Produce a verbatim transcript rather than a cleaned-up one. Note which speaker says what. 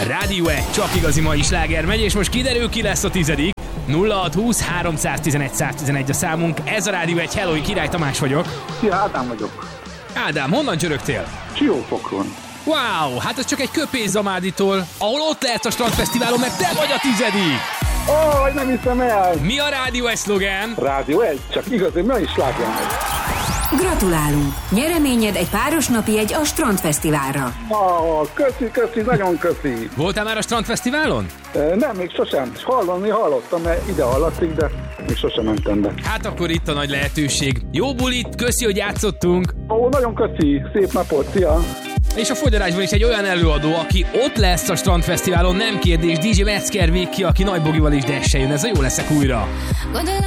Speaker 1: Rádió egy, csak igazi mai sláger megy, és most kiderül, ki lesz a tizedik. nulla hat húsz háromszáztizenegy száztizenegy a számunk. Ez a Rádió egy. Hello, Király Tamás vagyok.
Speaker 2: Szia, Ádám vagyok.
Speaker 1: Ádám, honnan csörögtél?
Speaker 2: Siófokon.
Speaker 1: Wow, hát ez csak egy köpés Zamáditól, ahol ott lehetsz a Strandfesztiválon, mert te vagy a tizedik.
Speaker 2: Ó, oh, nem hiszem el.
Speaker 1: Mi a Rádió egy szlogán?
Speaker 2: Rádió egy, csak igazi mai sláger megy.
Speaker 3: Gratulálunk! Nyereményed egy páros napi egy a Strandfesztiválra.
Speaker 2: Oh, köszi, köszi, nagyon köszi.
Speaker 1: Voltál már a Strandfesztiválon?
Speaker 2: E, nem, még sosem. Hallani hallottam, mert ide hallatszik, de még sosem mentem be.
Speaker 1: Hát akkor itt a nagy lehetőség. Jó bulit, köszi, hogy játszottunk.
Speaker 2: Ó, nagyon köszi, szép napot, szia.
Speaker 1: És a fogyarásban is egy olyan előadó, aki ott lesz a Strandfesztiválon, nem kérdés, dé dzsé Metzger Viki, aki Nagy Bogival is desse jön. Ez a Jó leszek újra.